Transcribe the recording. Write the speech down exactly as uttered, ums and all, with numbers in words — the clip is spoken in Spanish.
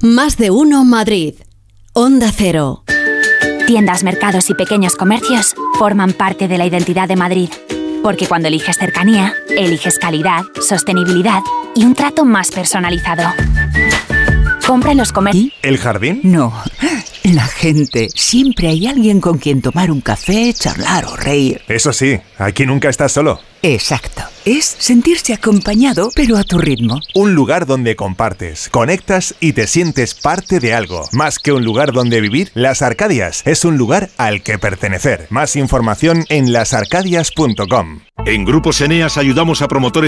Más de uno Madrid. Onda Cero. Tiendas, mercados y pequeños comercios forman parte de la identidad de Madrid. Porque cuando eliges cercanía, eliges calidad, sostenibilidad y un trato más personalizado. Compra en los comercios. ¿El jardín? No, la gente. Siempre hay alguien con quien tomar un café, charlar o reír. Eso sí, aquí nunca estás solo. Exacto. Es sentirse acompañado, pero a tu ritmo. Un lugar donde compartes, conectas y te sientes parte de algo. Más que un lugar donde vivir, Las Arcadias es un lugar al que pertenecer. Más información en las arcadias punto com. En Grupos Eneas ayudamos a promotores